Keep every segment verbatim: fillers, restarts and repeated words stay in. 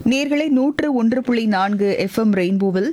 நேர்களை நூற்று ஒன்று புள்ளி நான்கு எஃப்எம் ரெயின்போவில்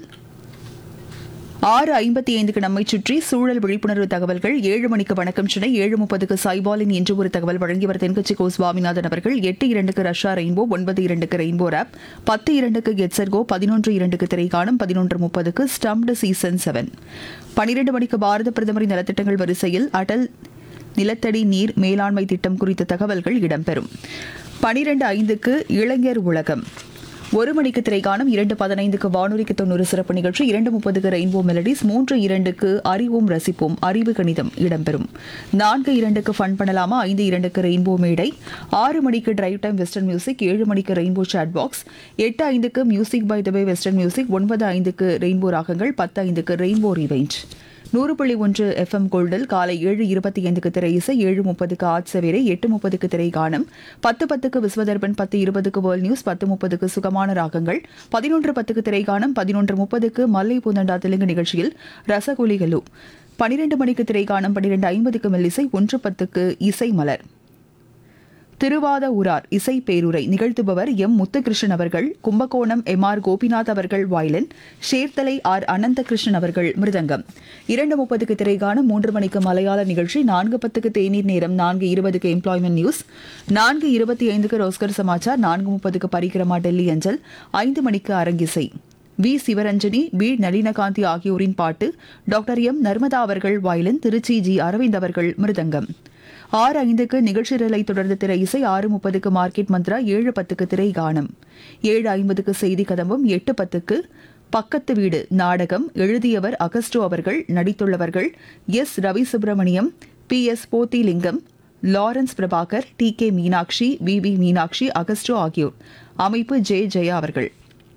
ஆறு ஐம்பத்தி ஐந்துக்கு நம்மை சுற்றி சூழல் விழிப்புணர்வு தகவல்கள் ஏழு மணிக்கு வணக்கம் சென்னை ஏழு முப்பதுக்கு சைபாலின் என்று ஒரு தகவல் வழங்கியவர் தென்கட்சி கோ சுவாமிநாதன் அவர்கள் எட்டு இரண்டுக்கு ரஷ்யா ரெயின்போ ஒன்பது இரண்டுக்கு ரெயின்போ ஆப் பத்து இரண்டுக்கு கெட்சர்கோ பதினொன்று இரண்டுக்கு திரைக்காணும் பதினொன்று முப்பதுக்கு ஸ்டம்ப்டு சீசன் செவன் பனிரெண்டு மணிக்கு பாரத பிரதமரின் நலத்திட்டங்கள் வரிசையில் அடல் நிலத்தடி நீர் மேலாண்மை திட்டம் குறித்த தகவல்கள் இடம்பெறும் பனிரெண்டு ஐந்துக்கு இளைஞர் உலகம் ஒரு மணிக்கு திரைக்காணும் இரண்டு பதினைந்துக்கு வானொலிக்கு தொண்ணூறு சிறப்பு நிகழ்ச்சி இரண்டு முப்பதுக்கு ரெயின்போ மெலடிஸ் மூன்று இரண்டுக்கு அறிவோம் ரசிப்போம் அறிவு கணிதம் இடம்பெறும் நான்கு இரண்டுக்கு ஃபன் பண்ணலாமா ஐந்து இரண்டுக்கு ரெயின்போ மேடை ஆறு மணிக்கு டிரைவ் டைம் வெஸ்டர்ன் மியூசிக் ஏழு மணிக்கு ரெயின்போ சாட் பாக்ஸ் எட்டு ஐந்துக்கு music by the way western music ஒன்பது ஐந்துக்கு ரெயின்போ ராகங்கள் பத்து ஐந்துக்கு ரெயின்போ ரிவெஞ்ச் நூறு புள்ளி ஒன்று எஃப்எம் கோல்டில் காலை ஏழு இருபத்தி ஐந்துக்கு திரை இசை ஏழு முப்பதுக்கு ஆட்சவேரை எட்டு முப்பதுக்கு திரை காணும் பத்து பத்துக்கு விஸ்வதர்பன் பத்து இருபதுக்கு வேர்ல்ட் நியூஸ் பத்து முப்பதுக்கு சுகமான ராகங்கள் பதினொன்று பத்துக்கு திரை காணும் பதினொன்று முப்பதுக்கு மல்லை பூந்தண்டா தெலுங்கு நிகழ்ச்சியில் ரசகுலிகளு பனிரெண்டு மணிக்கு திரை காணும் பனிரெண்டு ஐம்பதுக்கு மெல்லிசை ஒன்று பத்துக்கு இசை மலர் திருவாத ஊரார் இசை பேருரை நிகழ்த்துபவர் எம் முத்துகிருஷ்ணன் அவர்கள் கும்பகோணம் எம் ஆர் கோபிநாத் அவர்கள் வயலின் சேர்த்தலை ஆர் அனந்தகிருஷ்ணன் அவர்கள் மிருதங்கம் இரண்டு முப்பதுக்கு திரைகாணும் மூன்று மணிக்கு மலையாள நிகழ்ச்சி நான்கு பத்துக்கு தேநீர் நேரம் நான்கு இருபதுக்கு எம்ப்ளாய்மெண்ட் நியூஸ் நான்கு இருபத்தி ஐந்துக்கு ரோஸ்கர் சமாச்சார் நான்கு முப்பதுக்கு பரிக்கிரமா டெல்லி அஞ்சல் ஐந்து மணிக்கு அரங்கிசை வி சிவரஞ்சனி பி நளினகாந்தி ஆகியோரின் பாட்டு டாக்டர் எம் நர்மதா அவர்கள் வயலின் திருச்சி ஜி அரவிந்த் அவர்கள் மிருதங்கம் ஆறு ஐந்துக்கு நிகழ்ச்சி நிலை தொடர்ந்து திரை இசை ஆறு முப்பதுக்கு மார்க்கெட் மந்த்ரா ஏழு பத்துக்கு திரை கானம் ஏழு ஐம்பதுக்கு செய்தி கதம்பம் எட்டு பத்துக்கு பக்கத்து வீடு நாடகம் எழுதியவர் அகஸ்டோ அவர்கள் நடித்துள்ளவர்கள் S Ravi Subramaniam B S Pothilingam Lawrence Prabhakar D K Meenakshi we we Meenakshi Augusto ஆகியோர் அமைப்பு ஜே ஜெயா அவர்கள்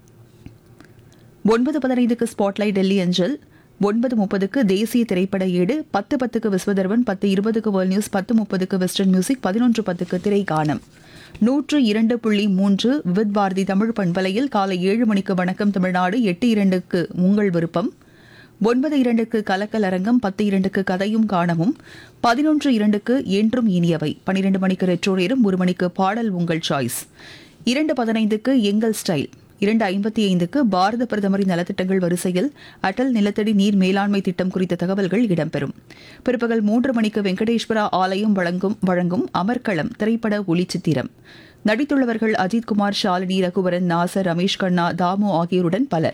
ஒன்பது பதினைந்துக்கு ஸ்பாட்லைட் டெல்லி அஞ்சல் ஒன்பது முப்பதுக்கு தேசிய திரைப்பட ஏடு பத்து பத்துக்கு விஸ்வதர்வன் பத்து இருபதுக்கு வேர்ல்ட் நியூஸ் பத்து முப்பதுக்கு வெஸ்டர்ன் மியூசிக் பதினொன்று பத்துக்கு திரை காணும் நூற்று இரண்டு புள்ளி மூன்று வித் பாரதி தமிழ் பண்பலையில் காலை ஏழு மணிக்கு வணக்கம் தமிழ்நாடு எட்டு இரண்டுக்கு உங்கள் விருப்பம் ஒன்பது இரண்டுக்கு கலக்கல் அரங்கம் பத்து இரண்டுக்கு கதையும் காணவும் பதினொன்று இரண்டுக்கு என்றும் இனியவை பனிரெண்டு மணிக்கு ரெட்ரோ நேரம் ஒரு மணிக்கு பாடல் உங்கள் சாய்ஸ் இரண்டு பதினைந்துக்கு எங்கள் ஸ்டைல் இரண்டு ஐம்பத்தி ஐந்துக்கு பாரத பிரதமரின் நலத்திட்டங்கள் வரிசையில் அடல் நிலத்தடி நீர் மேலாண்மை திட்டம் குறித்த தகவல்கள் இடம்பெறும் பிற்பகல் மூன்று மணிக்கு வெங்கடேஸ்வரா ஆலயம் வழங்கும் வழங்கும் அமர்க்களம் திரைப்பட ஒளிச்சித்திரம் நடித்துள்ளவர்கள் அஜித்குமார் ஷாலினி ரகுவரன் நாசர் ரமேஷ் கண்ணா தாமு ஆகியோருடன் பலர்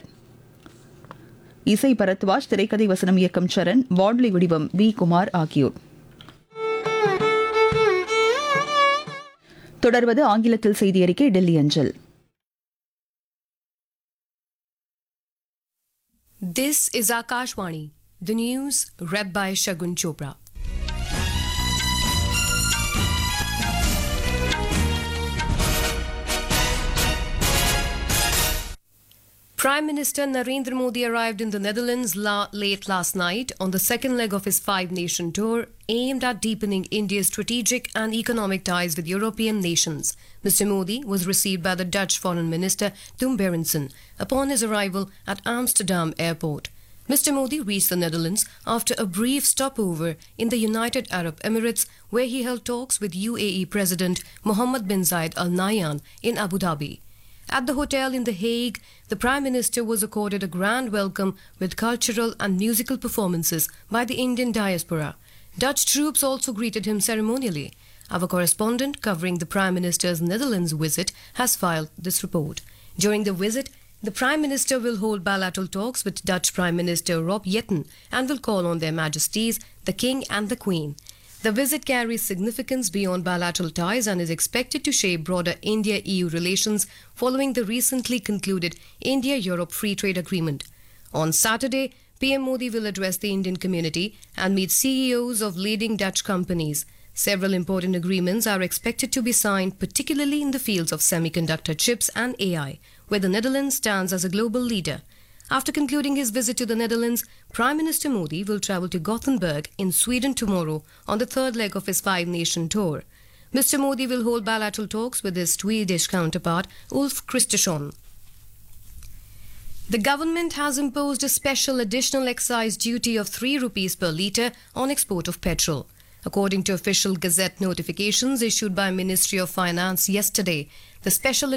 இசை பரத்வாஜ் திரைக்கதை வசனம் இயக்கம் சரண் வான்லி வடிவம் வி குமார் ஆகியோர் தொடர்வது ஆங்கிலத்தில் செய்தி அறிக்கை டெல்லி அஞ்சல். This is Akashvani, the news read by Shagun Chopra. Prime Minister Narendra Modi arrived in the Netherlands la- late last night on the second leg of his five-nation tour aimed at deepening India's strategic and economic ties with European nations. Mister Modi was received by the Dutch Foreign Minister Tom Berendsen upon his arrival at Amsterdam Airport. Mister Modi reached the Netherlands after a brief stopover in the United Arab Emirates, where he held talks with U A E President Mohammed bin Zayed Al Nahyan in Abu Dhabi. At the hotel in The Hague, the Prime Minister was accorded a grand welcome with cultural and musical performances by the Indian diaspora. Dutch troops also greeted him ceremonially. Our correspondent covering the Prime Minister's Netherlands visit has filed this report. During the visit, the Prime Minister will hold bilateral talks with Dutch Prime Minister Rob Jetten and will call on their Majesties, the King and the Queen. The visit carries significance beyond bilateral ties and is expected to shape broader India-E U relations following the recently concluded India-Europe Free Trade Agreement. On Saturday, P M Modi will address the Indian community and meet C E Os of leading Dutch companies. Several important agreements are expected to be signed, particularly in the fields of semiconductor chips and A I, where the Netherlands stands as a global leader. After concluding his visit to the Netherlands, Prime Minister Modi will travel to Gothenburg in Sweden tomorrow on the third leg of his five-nation tour. Mister Modi will hold bilateral talks with his Swedish counterpart, Ulf Kristersson. The government has imposed a special additional excise duty of three rupees per litre on export of petrol. According to official Gazette notifications issued by Ministry of Finance yesterday, the special